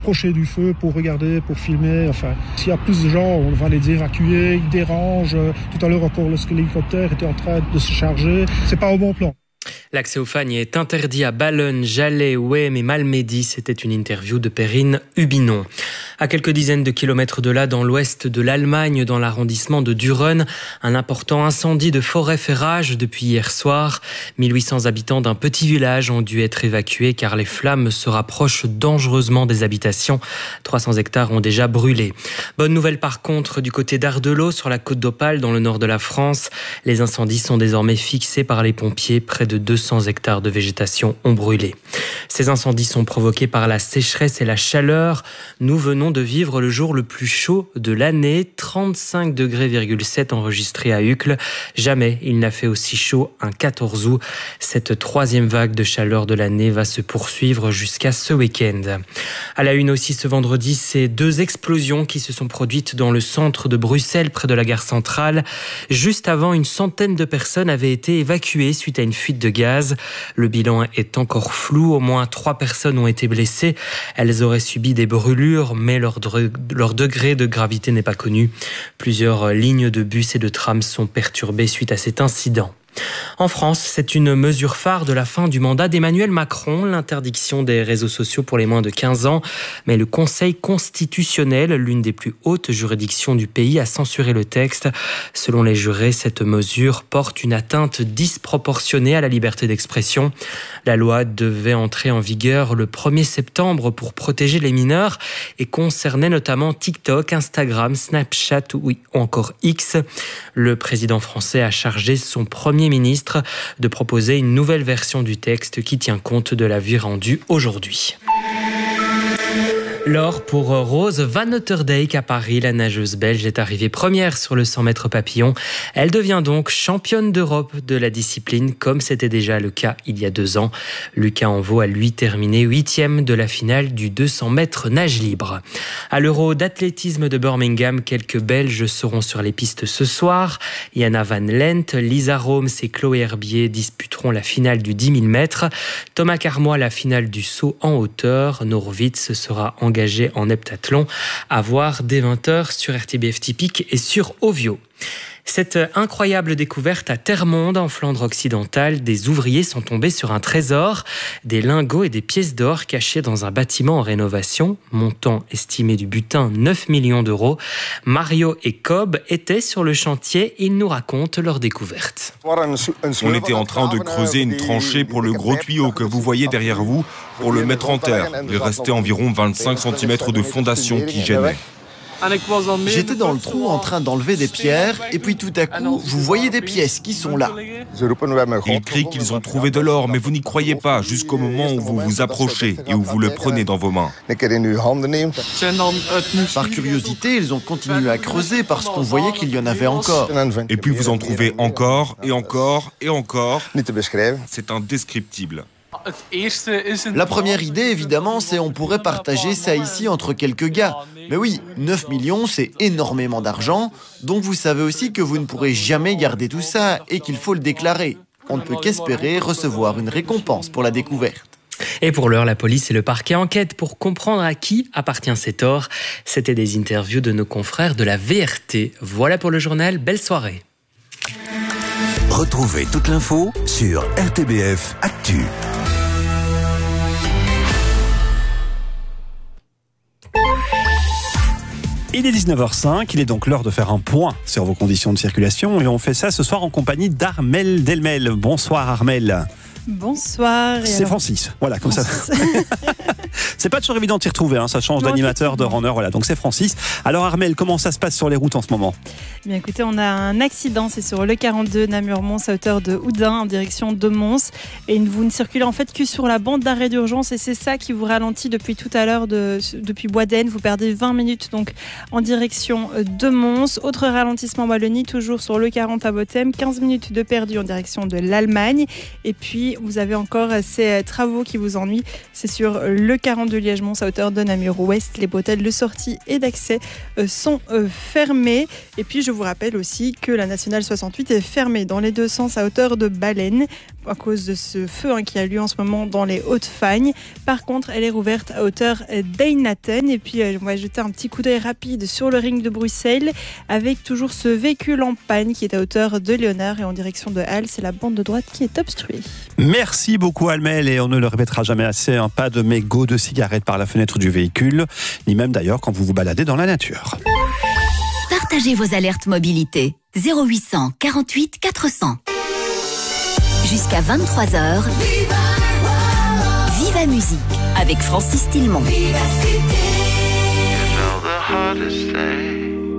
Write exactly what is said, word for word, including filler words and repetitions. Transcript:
Approcher du feu pour regarder, pour filmer. Enfin, s'il y a plus de gens, on va les évacuer, ils dérangent. Tout à l'heure encore, lorsque l'hélicoptère était en train de se charger, c'est pas au bon plan. L'accès aux fagnes est interdit à Ballonne, Jalais, Ouem et Malmedy. C'était une interview de Perrine Hubinon. À quelques dizaines de kilomètres de là, dans l'ouest de l'Allemagne, dans l'arrondissement de Düren, un important incendie de forêt fait rage depuis hier soir. mille huit cents habitants d'un petit village ont dû être évacués car les flammes se rapprochent dangereusement des habitations. trois cents hectares ont déjà brûlé. Bonne nouvelle par contre du côté d'Ardelot, sur la côte d'Opale, dans le nord de la France. Les incendies sont désormais fixés par les pompiers. Près de deux cents hectares de végétation ont brûlé. Ces incendies sont provoqués par la sécheresse et la chaleur. Nous venons de vivre le jour le plus chaud de l'année, trente-cinq virgule sept degrés enregistrés à Uccle. Jamais il n'a fait aussi chaud un quatorze août. Cette troisième vague de chaleur de l'année va se poursuivre jusqu'à ce week-end. À la une aussi ce vendredi, ces deux explosions qui se sont produites dans le centre de Bruxelles, près de la gare centrale. Juste avant, une centaine de personnes avaient été évacuées suite à une fuite de gaz. Le bilan est encore flou. Au moins trois personnes ont été blessées. Elles auraient subi des brûlures, mais leur, de- leur degré de gravité n'est pas connu. Plusieurs lignes de bus et de trams sont perturbées suite à cet incident. En France, c'est une mesure phare de la fin du mandat d'Emmanuel Macron, l'interdiction des réseaux sociaux pour les moins de quinze ans. Mais le Conseil constitutionnel, l'une des plus hautes juridictions du pays, a censuré le texte. Selon les jurés, cette mesure porte une atteinte disproportionnée à la liberté d'expression. La loi devait entrer en vigueur le premier septembre pour protéger les mineurs et concernait notamment TikTok, Instagram, Snapchat ou encore X. Le président français a chargé son premier ministre de proposer une nouvelle version du texte qui tient compte de l'avis rendu aujourd'hui. L'or pour Rose Van Notterdijk à Paris. La nageuse belge est arrivée première sur le cent mètres papillon. Elle devient donc championne d'Europe de la discipline, comme c'était déjà le cas il y a deux ans. Lucas Envaux a lui terminé huitième de la finale du deux cents mètres nage libre. À l'Euro d'athlétisme de Birmingham, quelques Belges seront sur les pistes ce soir. Jana Van Lent, Lisa Roms et Chloé Herbier disputeront la finale du dix mille mètres. Thomas Carmois la finale du saut en hauteur. Norwitz sera en engagé en heptathlon, à voir dès vingt heures sur R T B F Typique et sur Ovio. Cette incroyable découverte à Termonde, en Flandre occidentale, des ouvriers sont tombés sur un trésor, des lingots et des pièces d'or cachés dans un bâtiment en rénovation, montant estimé du butin neuf millions d'euros. Mario et Cobb étaient sur le chantier, ils nous racontent leur découverte. On était en train de creuser une tranchée pour le gros tuyau que vous voyez derrière vous, pour le mettre en terre. Il restait environ vingt-cinq centimètres de fondation qui gênait. J'étais dans le trou en train d'enlever des pierres et puis tout à coup, vous voyez des pièces qui sont là. Ils crient qu'ils ont trouvé de l'or, mais vous n'y croyez pas jusqu'au moment où vous vous approchez et où vous le prenez dans vos mains. Par curiosité, ils ont continué à creuser parce qu'on voyait qu'il y en avait encore. Et puis vous en trouvez encore et encore et encore. C'est indescriptible. La première idée, évidemment, c'est on pourrait partager ça ici entre quelques gars. Mais oui, neuf millions, c'est énormément d'argent. Donc vous savez aussi que vous ne pourrez jamais garder tout ça et qu'il faut le déclarer. On ne peut qu'espérer recevoir une récompense pour la découverte. Et pour l'heure, la police et le parquet enquêtent pour comprendre à qui appartient cet or. C'était des interviews de nos confrères de la V R T. Voilà pour le journal, belle soirée. Retrouvez toute l'info sur R T B F Actu. Il est dix-neuf heures cinq, il est donc l'heure de faire un point sur vos conditions de circulation et on fait ça ce soir en compagnie d'Armelle Delmel. Bonsoir Armelle. Bonsoir. C'est alors... Francis, voilà, comme Francis. ça. C'est pas toujours évident de s'y retrouver, hein, ça change non, d'animateur d'heure en heure, voilà, donc c'est Francis. Alors Armelle, comment ça se passe sur les routes en ce moment ? Eh bien écoutez, on a un accident, c'est sur le quarante-deux Namur-Mons à hauteur de Houdin en direction de Mons et vous ne circulez en fait que sur la bande d'arrêt d'urgence et c'est ça qui vous ralentit depuis tout à l'heure, de, depuis Boisdaine. Vous perdez vingt minutes donc en direction de Mons. Autre ralentissement Wallonie, toujours sur le quarante à Bothème, quinze minutes de perdu en direction de l'Allemagne et puis puis vous avez encore ces travaux qui vous ennuient. C'est sur le quarante-deux Liège-Mons à hauteur de Namur-Ouest. Les bretelles de sortie et d'accès sont fermées. Et puis je vous rappelle aussi que la nationale soixante-huit est fermée dans les deux sens à hauteur de Baleine à cause de ce feu hein, qui a lieu en ce moment dans les Hautes-Fagnes. Par contre, elle est rouverte à hauteur d'Eynatten. Et puis on va jeter un petit coup d'œil rapide sur le ring de Bruxelles avec toujours ce véhicule en panne qui est à hauteur de Léonard et en direction de Halle. C'est la bande de droite qui est obstruée. Merci beaucoup Almel, et on ne le répétera jamais assez, hein, pas de mégots de cigarettes par la fenêtre du véhicule, ni même d'ailleurs quand vous vous baladez dans la nature. Partagez vos alertes mobilité. zéro huit cent quarante-huit quatre cents. Jusqu'à vingt-trois heures. Viva Musique avec Francis Tillemont. Viva Cité.